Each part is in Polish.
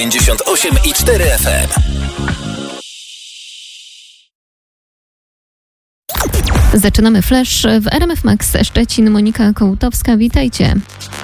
98,4 FM. Zaczynamy Flash w RMF Max Szczecin. Monika Kołtowska, witajcie.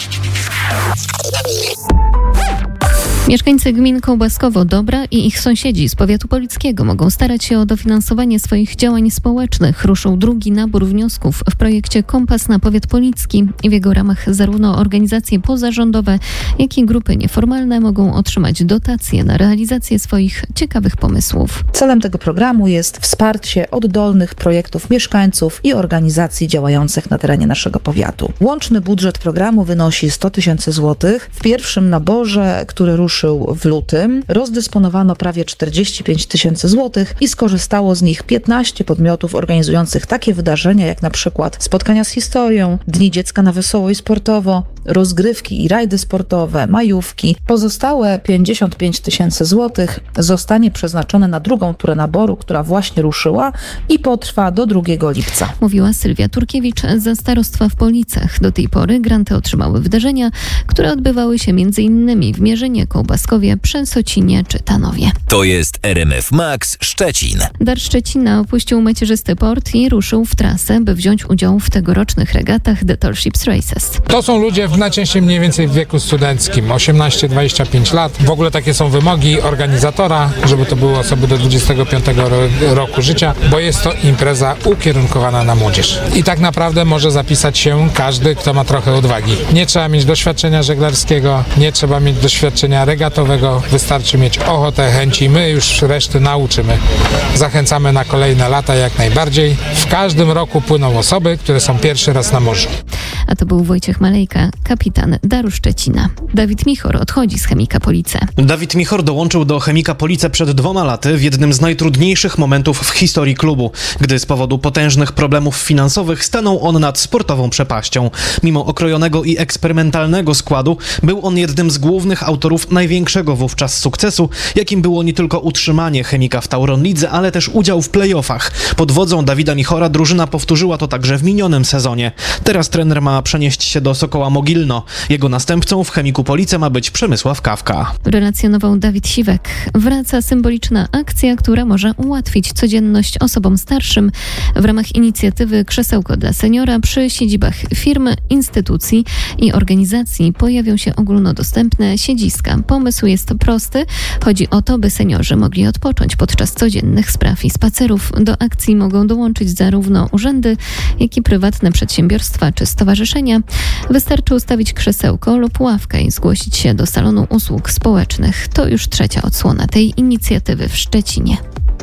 Mieszkańcy gmin Kołbaskowo-Dobra i ich sąsiedzi z powiatu polickiego mogą starać się o dofinansowanie swoich działań społecznych. Ruszył drugi nabór wniosków w projekcie Kompas na powiat policki. W jego ramach zarówno organizacje pozarządowe, jak i grupy nieformalne mogą otrzymać dotacje na realizację swoich ciekawych pomysłów. Celem tego programu jest wsparcie oddolnych projektów mieszkańców i organizacji działających na terenie naszego powiatu. Łączny budżet programu wynosi 100 000 złotych. W pierwszym naborze, który ruszył w lutym, rozdysponowano prawie 45 000 złotych i skorzystało z nich 15 podmiotów organizujących takie wydarzenia jak na przykład spotkania z historią, Dni Dziecka na Wesoło i Sportowo, rozgrywki i rajdy sportowe, majówki. Pozostałe 55 000 złotych zostanie przeznaczone na drugą turę naboru, która właśnie ruszyła i potrwa do 2 lipca. Mówiła Sylwia Turkiewicz ze starostwa w Policach. Do tej pory granty otrzymały wydarzenia, które odbywały się m.in. w Mierzynie, Kołbaskowie, Przęsocinie czy Tanowie. To jest RMF Max Szczecin. Dar Szczecina opuścił macierzysty port i ruszył w trasę, by wziąć udział w tegorocznych regatach The Tall Ships Races. To są ludzie najczęściej mniej więcej w wieku studenckim, 18-25 lat. W ogóle takie są wymogi organizatora, żeby to były osoby do 25 roku życia, bo jest to impreza ukierunkowana na młodzież. I tak naprawdę może zapisać się każdy, kto ma trochę odwagi. Nie trzeba mieć doświadczenia żeglarskiego, nie trzeba mieć doświadczenia regatowego, wystarczy mieć ochotę, chęci. My już reszty nauczymy. Zachęcamy na kolejne lata jak najbardziej. W każdym roku płyną osoby, które są pierwszy raz na morzu. A to był Wojciech Malejka, kapitan Daru Szczecina. Dawid Michor odchodzi z Chemika Police. Dawid Michor dołączył do Chemika Police przed 2 laty w jednym z najtrudniejszych momentów w historii klubu, gdy z powodu potężnych problemów finansowych stanął on nad sportową przepaścią. Mimo okrojonego i eksperymentalnego składu był on jednym z głównych autorów największego wówczas sukcesu, jakim było nie tylko utrzymanie Chemika w Tauron Lidze, ale też udział w play-offach. Pod wodzą Dawida Michora drużyna powtórzyła to także w minionym sezonie. Teraz trener ma przenieść się do Sokoła Mogilno. Jego następcą w Chemiku Police ma być Przemysław Kawka. Relacjonował Dawid Siwek. Wraca symboliczna akcja, która może ułatwić codzienność osobom starszym. W ramach inicjatywy Krzesełko dla seniora przy siedzibach firm, instytucji i organizacji pojawią się ogólnodostępne siedziska. Pomysł jest prosty. Chodzi o to, by seniorzy mogli odpocząć podczas codziennych spraw i spacerów. Do akcji mogą dołączyć zarówno urzędy, jak i prywatne przedsiębiorstwa czy stowarzyszenia. Wystarczy ustawić krzesełko lub ławkę i zgłosić się do salonu usług społecznych. To już 3. odsłona tej inicjatywy w Szczecinie.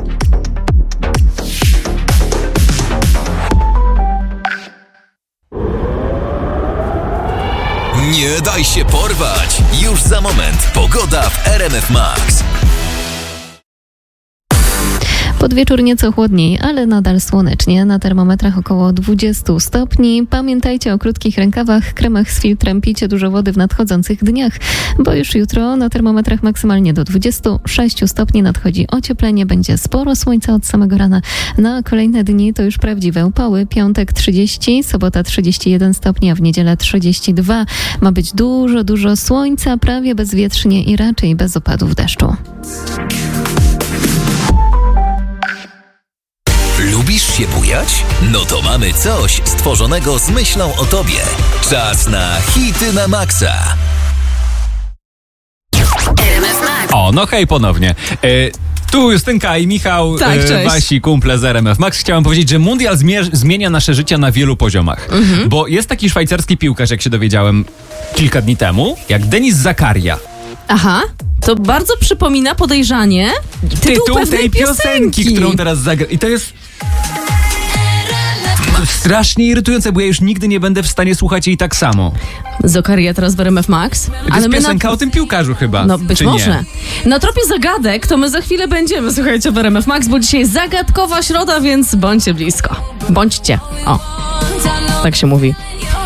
Nie daj się porwać! Już za moment pogoda w RMF Max. Pod wieczór nieco chłodniej, ale nadal słonecznie. Na termometrach około 20 stopni. Pamiętajcie o krótkich rękawach, kremach z filtrem, pijcie dużo wody w nadchodzących dniach, bo już jutro na termometrach maksymalnie do 26 stopni nadchodzi ocieplenie. Będzie sporo słońca od samego rana. Na kolejne dni to już prawdziwe upały. Piątek 30, sobota 31 stopni, a w niedzielę 32. Ma być dużo słońca, prawie bezwietrznie i raczej bez opadów deszczu. Lubisz się bujać? No to mamy coś stworzonego z myślą o tobie. Czas na hity na maksa. O, no hej ponownie. Tu Justynka i Michał, wasi kumple z RMF Max. Chciałem powiedzieć, że mundial zmienia nasze życie na wielu poziomach. Bo jest taki szwajcarski piłkarz, jak się dowiedziałem kilka dni temu, jak Denis Zakaria. Aha, to bardzo przypomina podejrzanie tytuł tej piosenki, którą teraz zagra. I to jest strasznie irytujące, bo ja już nigdy nie będę w stanie słuchać jej tak samo. Zakaria teraz w RMF Max. To jest piosenka o tym piłkarzu chyba. No być może. Na tropie zagadek to my za chwilę będziemy, słuchajcie, w RMF Max, bo dzisiaj zagadkowa środa, więc bądźcie blisko. Bądźcie. O, tak się mówi.